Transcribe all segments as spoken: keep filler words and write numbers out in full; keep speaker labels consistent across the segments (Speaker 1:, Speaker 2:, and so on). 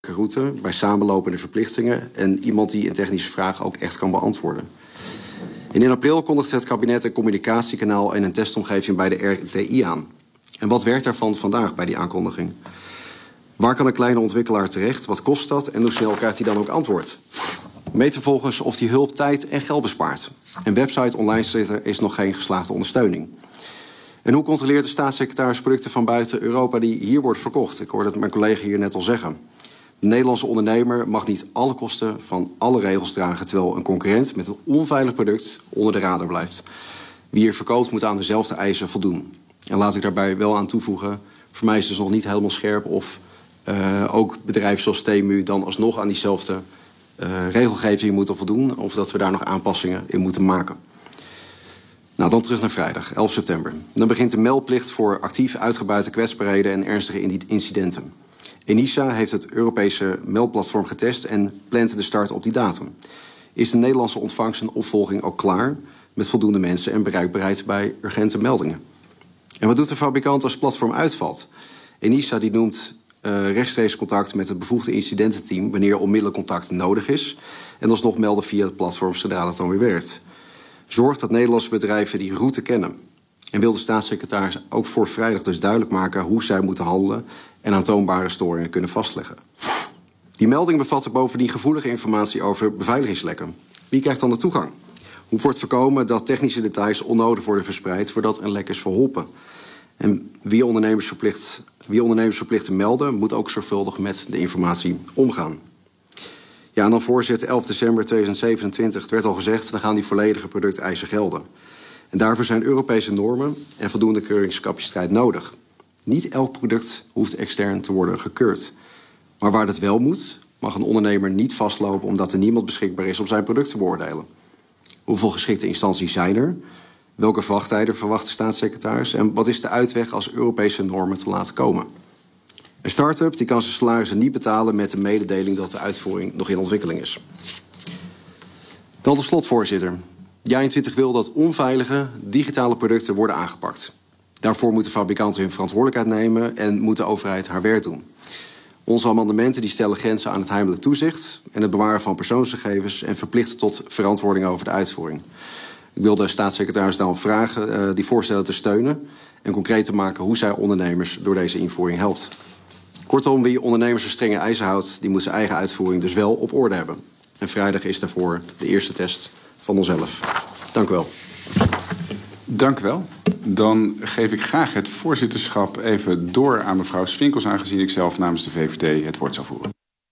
Speaker 1: route bij samenlopende verplichtingen en iemand die een technische vraag ook echt kan beantwoorden. En in april kondigde het kabinet een communicatiekanaal en een testomgeving bij de R T I aan. En wat werd daarvan vandaag bij die aankondiging? Waar kan een kleine ontwikkelaar terecht? Wat kost dat? En hoe snel krijgt hij dan ook antwoord? Meet vervolgens of die hulp tijd en geld bespaart. Een website online zetten is nog geen geslaagde ondersteuning. En hoe controleert de staatssecretaris producten van buiten Europa die hier worden verkocht? Ik hoorde het mijn collega hier net al zeggen. De Nederlandse ondernemer mag niet alle kosten van alle regels dragen, terwijl een concurrent met een onveilig product onder de radar blijft. Wie hier verkoopt moet aan dezelfde eisen voldoen. En laat ik daarbij wel aan toevoegen, voor mij is het dus nog niet helemaal scherp of uh, ook bedrijven zoals Temu dan alsnog aan diezelfde uh, regelgeving moeten voldoen, of dat we daar nog aanpassingen in moeten maken. Nou, dan terug naar vrijdag, elf september. Dan begint de meldplicht voor actief uitgebuite kwetsbaarheden en ernstige incidenten. ENISA heeft het Europese meldplatform getest en plant de start op die datum. Is de Nederlandse ontvangst en opvolging ook klaar met voldoende mensen en bereikbaarheid bij urgente meldingen? En wat doet de fabrikant als het platform uitvalt? ENISA die noemt uh, rechtstreeks contact met het bevoegde incidententeam wanneer onmiddellijk contact nodig is en alsnog melden via het platform zodra dat dan weer werkt. Zorg dat Nederlandse bedrijven die route kennen. En wil de staatssecretaris ook voor vrijdag dus duidelijk maken hoe zij moeten handelen en aantoonbare storingen kunnen vastleggen. Die melding bevat bovendien gevoelige informatie over beveiligingslekken. Wie krijgt dan de toegang? Hoe wordt voorkomen dat technische details onnodig worden verspreid voordat een lek is verholpen? En wie ondernemers verplicht, wie ondernemers verplicht te melden, moet ook zorgvuldig met de informatie omgaan. Ja, en dan voorzitter, elf december tweeduizend zevenentwintig, het werd al gezegd, dan gaan die volledige producteisen gelden. En daarvoor zijn Europese normen en voldoende keuringscapaciteit nodig. Niet elk product hoeft extern te worden gekeurd. Maar waar dat wel moet, mag een ondernemer niet vastlopen omdat er niemand beschikbaar is om zijn product te beoordelen. Hoeveel geschikte instanties zijn er? Welke wachttijden verwacht de staatssecretaris? En wat is de uitweg als Europese normen te laten komen? Een start-up die kan zijn salarissen niet betalen met de mededeling dat de uitvoering nog in ontwikkeling is. Dan tot slot, voorzitter. J eenentwintig wil dat onveilige digitale producten worden aangepakt. Daarvoor moeten fabrikanten hun verantwoordelijkheid nemen en moet de overheid haar werk doen. Onze amendementen die stellen grenzen aan het heimelijk toezicht en het bewaren van persoonsgegevens en verplichten tot verantwoording over de uitvoering. Ik wil de staatssecretaris daarom vragen uh, die voorstellen te steunen en concreet te maken hoe zij ondernemers door deze invoering helpt. Kortom, wie ondernemers aan strenge eisen houdt, die moet zijn eigen uitvoering dus wel op orde hebben. En vrijdag is daarvoor de eerste test van onszelf. Dank u wel.
Speaker 2: Dank u wel. Dan geef ik graag het voorzitterschap even door aan mevrouw Swinkels, aangezien ik zelf namens de V V D het woord zal voeren.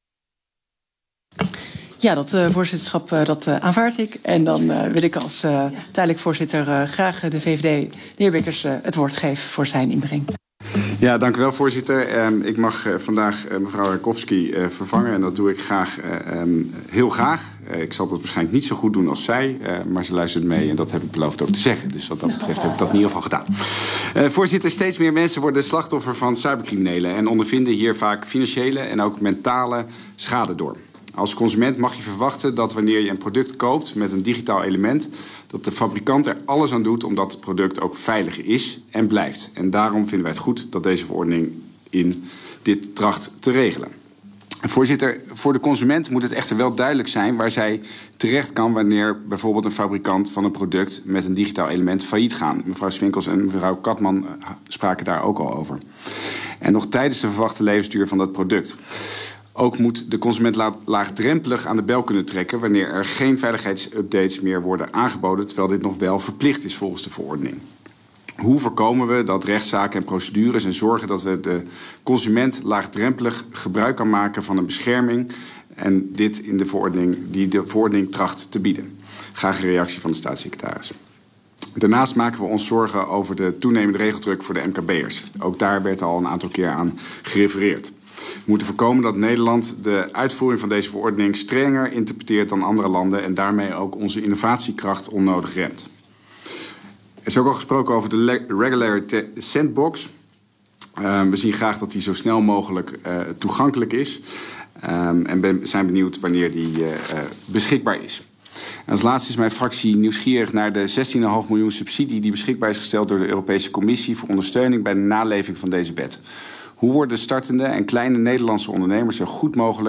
Speaker 3: Ja, dat uh, voorzitterschap uh, dat uh, aanvaard ik. En dan uh, wil ik als uh, tijdelijk voorzitter uh, graag de V V D, de heer Bikkers, uh, het woord geven voor zijn inbreng.
Speaker 2: Ja, dank u wel, voorzitter. Uh, ik mag uh, vandaag uh, mevrouw Rakowski uh, vervangen en dat doe ik graag, uh, um, heel graag. Uh, ik zal dat waarschijnlijk niet zo goed doen als zij, uh, maar ze luistert mee en dat heb ik beloofd ook te zeggen. Dus wat dat betreft heb ik dat in ieder geval gedaan. Uh, voorzitter, steeds meer mensen worden slachtoffer van cybercriminelen en ondervinden hier vaak financiële en ook mentale schade door. Als consument mag je verwachten dat wanneer je een product koopt met een digitaal element, dat de fabrikant er alles aan doet omdat het product ook veilig is en blijft. En daarom vinden wij het goed dat deze verordening in dit tracht te regelen. Voorzitter, voor de consument moet het echter wel duidelijk zijn waar zij terecht kan wanneer bijvoorbeeld een fabrikant van een product met een digitaal element failliet gaat. Mevrouw Swinkels en mevrouw Katman spraken daar ook al over. En nog tijdens de verwachte levensduur van dat product. Ook moet de consument laagdrempelig aan de bel kunnen trekken wanneer er geen veiligheidsupdates meer worden aangeboden, terwijl dit nog wel verplicht is volgens de verordening. Hoe voorkomen we dat rechtszaken en procedures en zorgen dat we de consument laagdrempelig gebruik kan maken van een bescherming en dit in de verordening, die de verordening tracht te bieden? Graag een reactie van de staatssecretaris. Daarnaast maken we ons zorgen over de toenemende regeldruk voor de M K B'ers. Ook daar werd al een aantal keer aan gerefereerd. We moeten voorkomen dat Nederland de uitvoering van deze verordening strenger interpreteert dan andere landen en daarmee ook onze innovatiekracht onnodig remt. Er is ook al gesproken over de Regulatory Sandbox. Uh, we zien graag dat die zo snel mogelijk uh, toegankelijk is um, en ben, zijn benieuwd wanneer die uh, uh, beschikbaar is. En als laatste is mijn fractie nieuwsgierig naar de zestien komma vijf miljoen subsidie die beschikbaar is gesteld door de Europese Commissie voor ondersteuning bij de naleving van deze wet. Hoe worden startende en kleine Nederlandse ondernemers zo goed mogelijk